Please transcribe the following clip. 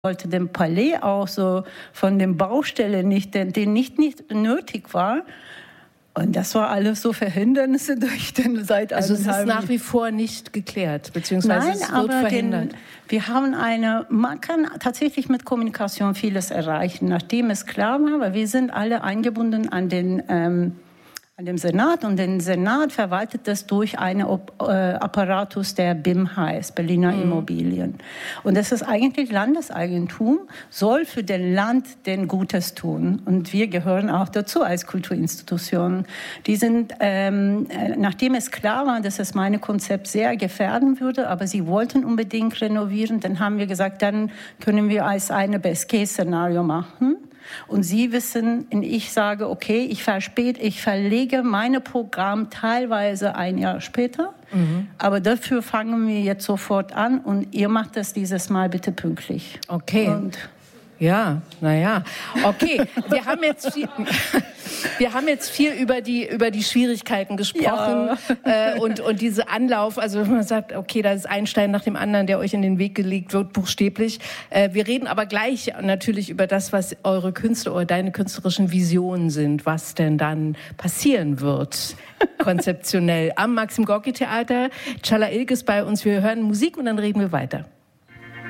wollte den Palais auch so von den Baustellen nicht, den nicht nötig war. Und das war alles so Verhindernisse durch den seit Also es ist nach wie vor nicht geklärt, beziehungsweise Nein, es wird verhindert. Wir haben man kann tatsächlich mit Kommunikation vieles erreichen, nachdem es klar war, weil wir sind alle eingebunden an dem Senat und den Senat verwaltet das durch einen Apparatus, der BIM heißt, Berliner Immobilien. Und das ist eigentlich Landeseigentum, soll für den Land den Gutes tun. Und wir gehören auch dazu als Kulturinstitution. Die sind, nachdem es klar war, dass es mein Konzept sehr gefährden würde, aber sie wollten unbedingt renovieren, dann haben wir gesagt, dann können wir als eine Best-Case-Szenario machen. Und Sie wissen, und ich sage, okay, ich verlege meine Programm teilweise ein Jahr später, aber dafür fangen wir jetzt sofort an und ihr macht das dieses Mal bitte pünktlich. Okay. Und ja, naja. Okay, wir haben jetzt viel über die Schwierigkeiten gesprochen, ja. Und diese Anlauf, also man sagt, okay, da ist ein Stein nach dem anderen, der euch in den Weg gelegt wird, buchstäblich. Wir reden aber gleich natürlich über das, was eure Künste oder deine künstlerischen Visionen sind, was denn dann passieren wird, konzeptionell. Am Maxim Gorki Theater. Çağla İlk ist bei uns, wir hören Musik und dann reden wir weiter.